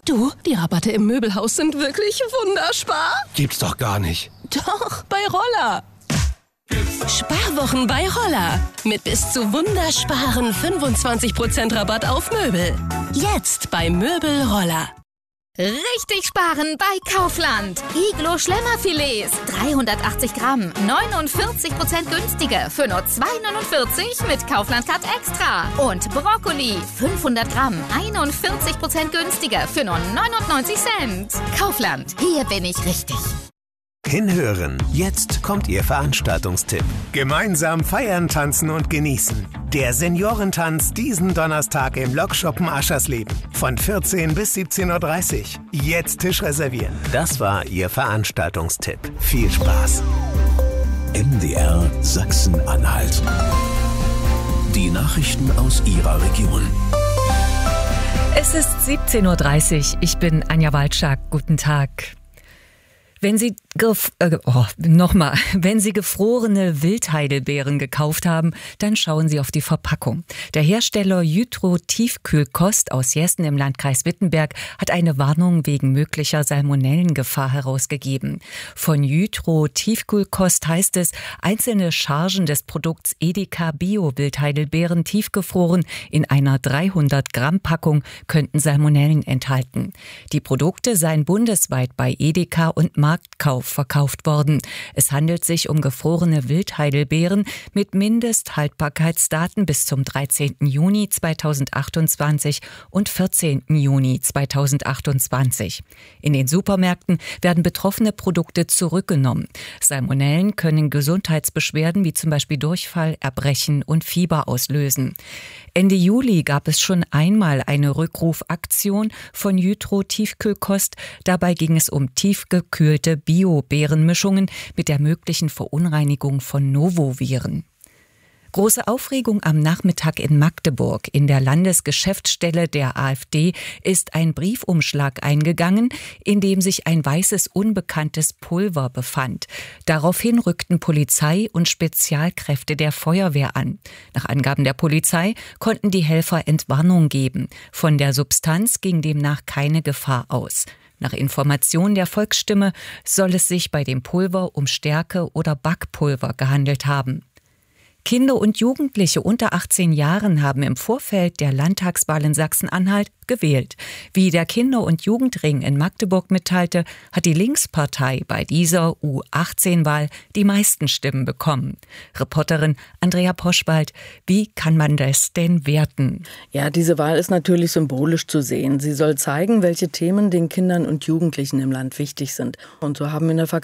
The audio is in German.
Du, die Rabatte im Möbelhaus sind wirklich wunderspar. Gibt's doch gar nicht. Doch, bei Roller. Sparwochen bei Roller. Mit bis zu wundersparen 25% Rabatt auf Möbel. Jetzt bei Möbel Roller. Richtig sparen bei Kaufland. Iglo Schlemmerfilets, 380 Gramm, 49% günstiger für nur 2,49 mit Kaufland Card Extra. Und Brokkoli, 500 Gramm, 41% günstiger für nur 99 Cent. Kaufland, hier bin ich richtig. Hinhören. Jetzt kommt Ihr Veranstaltungstipp. Gemeinsam feiern, tanzen und genießen. Der Seniorentanz diesen Donnerstag im Lokschuppen Aschersleben. Von 14 bis 17.30 Uhr. Jetzt Tisch reservieren. Das war Ihr Veranstaltungstipp. Viel Spaß. MDR Sachsen-Anhalt. Die Nachrichten aus Ihrer Region. Es ist 17.30 Uhr. Ich bin Anja Walczak. Guten Tag. Wenn Sie gefrorene Wildheidelbeeren gekauft haben, dann schauen Sie auf die Verpackung. Der Hersteller Jytro Tiefkühlkost aus Jessen im Landkreis Wittenberg hat eine Warnung wegen möglicher Salmonellengefahr herausgegeben. Von Jytro Tiefkühlkost heißt es, einzelne Chargen des Produkts Edeka Bio Wildheidelbeeren tiefgefroren in einer 300 Gramm Packung könnten Salmonellen enthalten. Die Produkte seien bundesweit bei Edeka und Marktkauf verkauft worden. Es handelt sich um gefrorene Wildheidelbeeren mit Mindesthaltbarkeitsdaten bis zum 13. Juni 2028 und 14. Juni 2028. In den Supermärkten werden betroffene Produkte zurückgenommen. Salmonellen können Gesundheitsbeschwerden wie zum Beispiel Durchfall, Erbrechen und Fieber auslösen. Ende Juli gab es schon einmal eine Rückrufaktion von Jytro Tiefkühlkost. Dabei ging es um tiefgekühlte Bio-Beerenmischungen mit der möglichen Verunreinigung von Novoviren. Große Aufregung am Nachmittag in Magdeburg. In der Landesgeschäftsstelle der AfD ist ein Briefumschlag eingegangen, in dem sich ein weißes, unbekanntes Pulver befand. Daraufhin rückten Polizei und Spezialkräfte der Feuerwehr an. Nach Angaben der Polizei konnten die Helfer Entwarnung geben. Von der Substanz ging demnach keine Gefahr aus. Nach Informationen der Volksstimme soll es sich bei dem Pulver um Stärke oder Backpulver gehandelt haben. Kinder und Jugendliche unter 18 Jahren haben im Vorfeld der Landtagswahl in Sachsen-Anhalt gewählt. Wie der Kinder- und Jugendring in Magdeburg mitteilte, hat die Linkspartei bei dieser U18-Wahl die meisten Stimmen bekommen. Reporterin Andrea Poschwald, wie kann man das denn werten? Ja, diese Wahl ist natürlich symbolisch zu sehen. Sie soll zeigen, welche Themen den Kindern und Jugendlichen im Land wichtig sind. Und so haben in der Vergangenheit